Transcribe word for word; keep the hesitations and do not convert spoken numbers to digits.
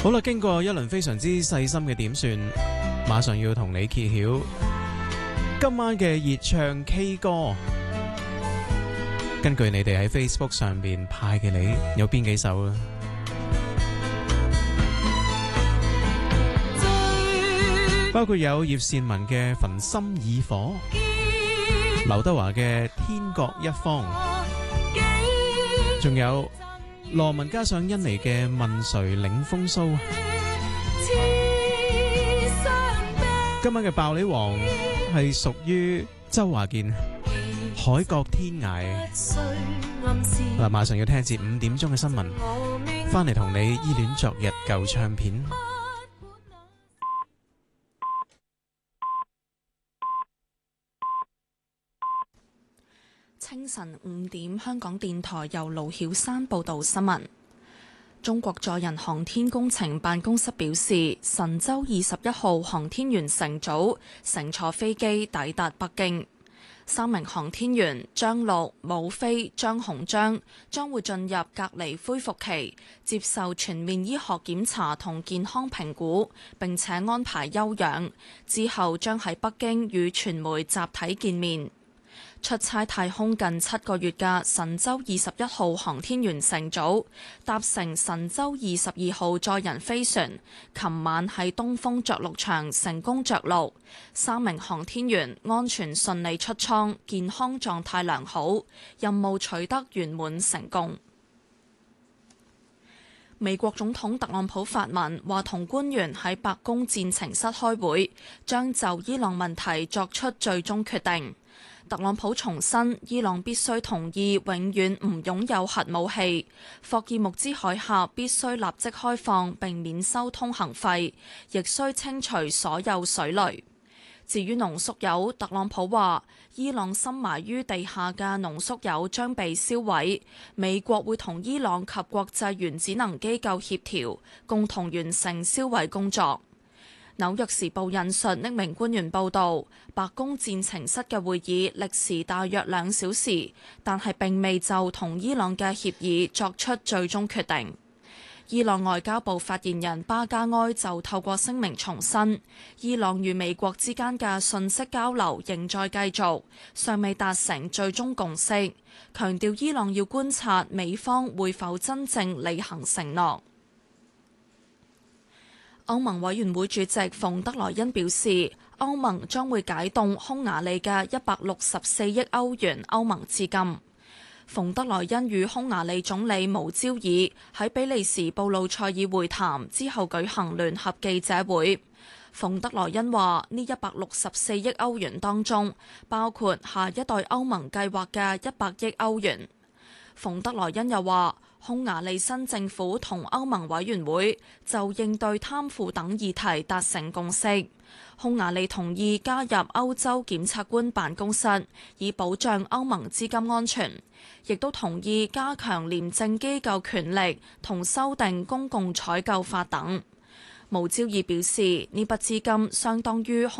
好啦，經過一輪非常之細心嘅點算，馬上要同你揭曉今晚嘅熱唱 K 歌。根據你哋喺 Facebook 上邊派嘅你有邊幾首啊？包括有葉倩文嘅《焚心以火》，劉德華嘅《天各一方》，仲有羅文加上甄妮嘅《問誰領風騷》。今晚嘅爆料王係屬於周華健《海角天涯》。嗱，馬上要聽至五點鐘嘅新聞，翻嚟同你依戀昨日舊唱片。 清晨五點，香港電台由盧曉山報道新聞。中國載人航天工程辦公室表示，神舟二十一號航天員乘組乘坐飛機抵達北京，三名航天員張陸、武飛、張鴻章將會進入隔離恢復期，接受全面醫學檢查同健康評估，並且安排休養，之後將喺北京與傳媒集體見面。出差太空近七個月嘅神舟二十一號航天員乘組搭乘神舟二十二號載人飛船，琴晚喺東風着陸場成功着陸，三名航天員安全順利出艙，健康狀態良好，任務取得圓滿成功。美國總統特朗普發文話，同官員喺白宮戰情室開會，將就伊朗問題作出最終決定。特朗普重申，伊朗必須同意永遠唔擁有核武器，霍爾木茲海峽必須立即開放並免收通行費，亦需清除所有水雷。至於濃縮鈾，特朗普話，伊朗深埋於地下嘅濃縮鈾將被燒毀，美國會同伊朗及國際原子能機構協調，共同完成銷毀工作。紐約時報引述匿名官員報導，白宮戰情室嘅會議歷時大約兩小時，但係並未就同伊朗嘅協議作出最終決定。伊朗外交部發言人巴加埃就透過聲明重申，伊朗與美國之間嘅信息交流仍在繼續，尚未達成最終共識，強調伊朗要觀察美方會否真正履行承諾。歐盟委員會主席馮德萊恩表示，歐盟將會解凍匈牙利嘅一百六十四億歐元歐盟資金。馮德萊恩與匈牙利總理無焦爾喺比利時布魯塞爾會談之後舉行聯合記者會。馮德萊恩話：呢一百六十四億歐元當中，包括下一代歐盟計劃嘅一百億歐元。馮德萊恩又話，匈牙利新政府同歐盟委員會就應對貪腐等議題達成共識。匈牙利同意加入歐洲檢察官辦公室，以保障歐盟資金安全，亦都同意加強廉政機構權力同修訂公共採購法等。無焦爾表示，呢筆資金相當於